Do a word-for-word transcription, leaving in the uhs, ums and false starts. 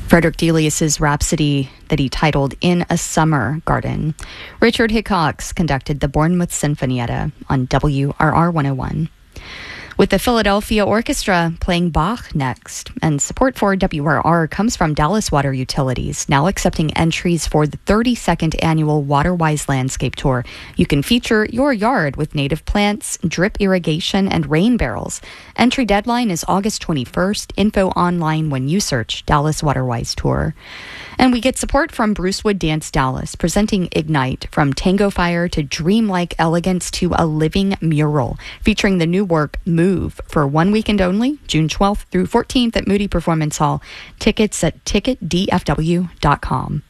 Frederick Delius's Rhapsody that he titled In a Summer Garden. Richard Hickox conducted the Bournemouth Sinfonietta on W R R one oh one. With the Philadelphia Orchestra playing Bach next. And support for W R R comes from Dallas Water Utilities, now accepting entries for the thirty-second annual Waterwise Landscape Tour. You can feature your yard with native plants, drip irrigation, and rain barrels. Entry deadline is August twenty-first. Info online when you search Dallas Waterwise Tour. And we get support from Brucewood Dance Dallas, presenting Ignite, from tango fire to dreamlike elegance to a living mural, featuring the new work Move for one weekend only, June twelfth through fourteenth at Moody Performance Hall. Tickets at ticket d f w dot com.